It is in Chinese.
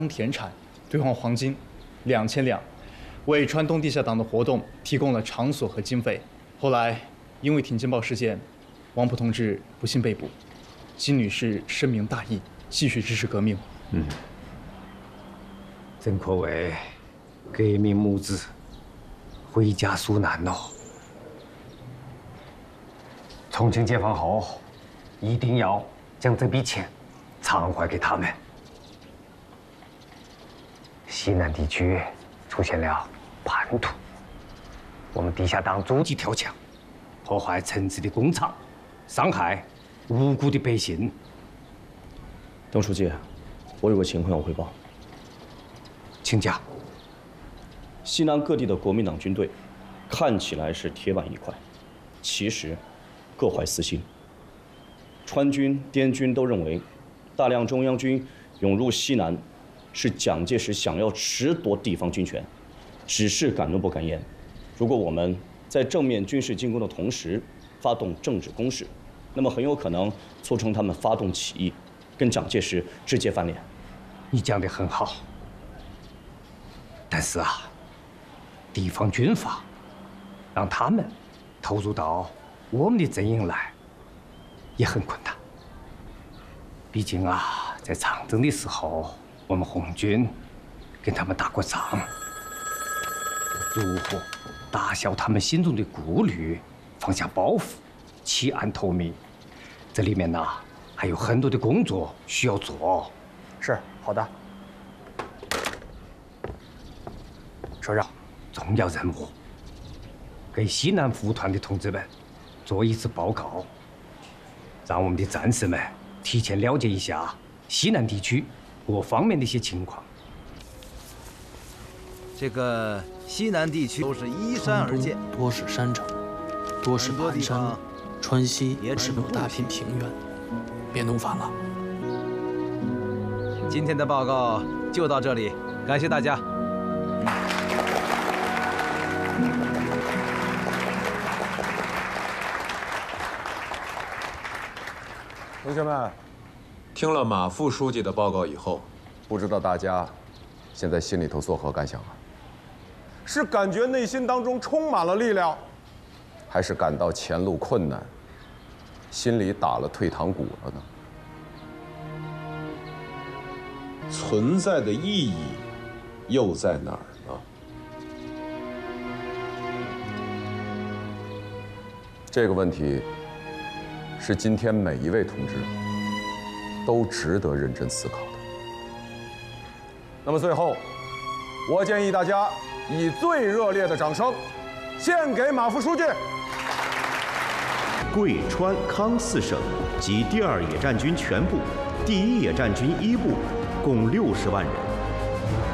田产兑换黄金2000两，为川东地下党的活动提供了场所和经费。后来因为挺进报事件，王普同志不幸被捕，金女士深明大义，继续支持革命。 真可谓革命母子回家纾难哦。重庆解放后，一定要将这笔钱偿还给他们。西南地区出现了叛徒，我们地下党阻击跳墙，破坏城市的工厂，伤害无辜的百姓。 邓书记，我有个情况要汇报。 请讲。 西南各地的国民党军队看起来是铁板一块，其实各怀私心。川军、滇军都认为，大量中央军涌入西南，是蒋介石想要拾夺地方军权，只是敢怒不敢言。如果我们在正面军事进攻的同时发动政治攻势，那么很有可能促成他们发动起义，跟蒋介石直接翻脸。 你讲得很好，但是啊，地方军阀让他们投入到我们的阵营来，也很困难。毕竟啊，在长征的时候，我们红军跟他们打过仗。如何打消他们心中的顾虑，放下包袱，弃暗投明？这里面呢，还有很多的工作需要做。 是，好的。首长， 重要任务，给西南服务团的同志们做一次报告，让我们的战士们提前了解一下西南地区各方面的一些情况。 这个西南地区都是依山而建， 多是山城，多是盘山，川西也是有大片平原。别弄反了。 今天的报告就到这里，感谢大家。 同学们，听了马副书记的报告以后，不知道大家现在心里头作何感想啊？ 是感觉内心当中充满了力量， 还是感到前路困难，心里打了退堂鼓了呢？ 存在的意义又在哪儿呢？ 这个问题是今天每一位同志都值得认真思考的。 那么最后，我建议大家以最热烈的掌声，献给马副书记。 贵川康4省及第2野战军全部、第1野战军1部共60万人。